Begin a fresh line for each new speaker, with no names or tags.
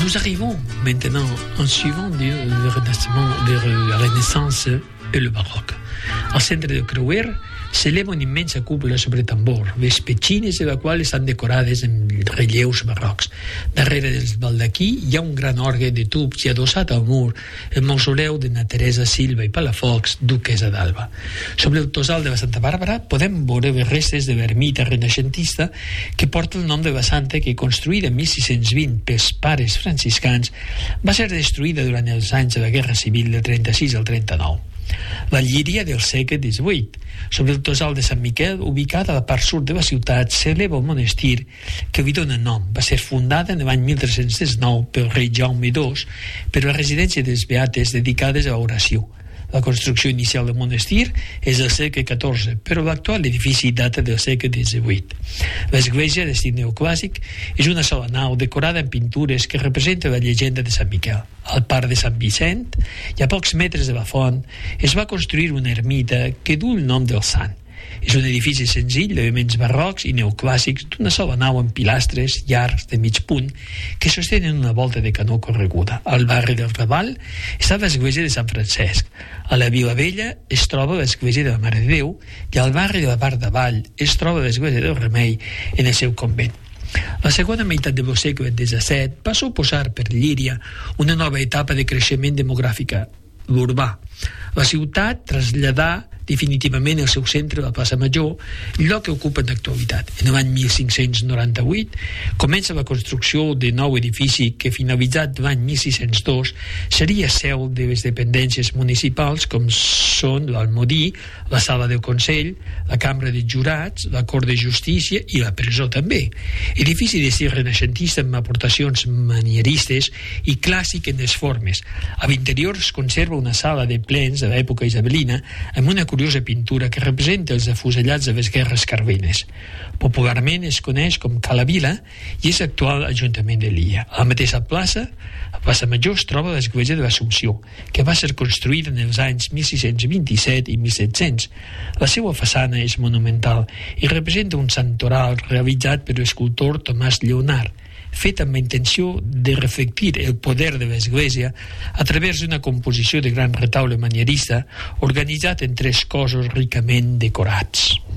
Nous arrivons maintenant en suivant la Renaissance et le Baroc. Al centre del creuer s'eleva una immensa cúpula sobre tambor, les petxines de la qual estan decorades amb relleus barrocs. Darrere del baldaquí hi ha un gran orgue de tubs i adossat al mur el mausoleu de na Teresa Silva i Palafox, duquesa d'Alba. Sobre el tosal de la Santa Bàrbara podem veure les restes de l'ermita renaixentista que porta el nom de la santa, que construïda en 1620 pels pares franciscans va ser destruïda durant els anys de la Guerra Civil del 36 al 39. La Llíria del segle XVIII. Sobre el tosal de Sant Miquel, ubicat a la part sud de la ciutat, s'eleva el monestir que li dona nom. Va ser fundada en l'any 1319 pel rei Jaume II per la residència dels beates dedicades a l'oració. La construcció inicial del monestir és del segle XIV, però l'actual edifici data del segle XVIII. L'església, d'estil neoclàssic, és una sola nau decorada amb pintures que representa la llegenda de Sant Miquel. Al parc de Sant Vicent, i a pocs metres de la font, es va construir una ermita que du el nom del sant. És un edifici senzill d'elements barrocs i neoclàssics d'una sola nau amb pilastres i arcs de mig punt que sostenen una volta de canó correguda. Al barri del Raval està l'església de Sant Francesc. A la Vila Vella es troba l'església de la Mare de Déu i al barri de la Part d'Avall es troba l'església del Remei en el seu convent. La segona meitat del segle XVII va suposar per Llíria una nova etapa de creixement demogràfica, l'urbà. La ciutat traslladà definitivament el seu centre a la plaça Major, lloc que ocupa en l'actualitat. En l'any 1598 comença la construcció de nou edifici que, finalitzat l'any 1602, seria seu de les dependències municipals com són l'Almodí, la Sala del Consell, la Cambra de Jurats, la Cort de Justícia i la presó també. Edifici d'estil renaixentista amb aportacions manieristes i clàssic en les formes. A l'interior es conserva una sala de plens de l'època isabelina amb una curiosa pintura que representa els afusellats de les guerres carlines. Popularment es coneix com Cala Vila i és actual Ajuntament de Llíria. A la mateixa plaça, a Plaça Major, es troba l'església de l'Assumpció, que va ser construïda en els anys 1627 i 1700. La seva façana és monumental i representa un santoral realitzat per l'escultor Tomàs Lleonard, fet amb la intenció de reflectir el poder de l'Església a través d'una composició de gran retaule manierista organitzat en 3 cossos ricament decorats.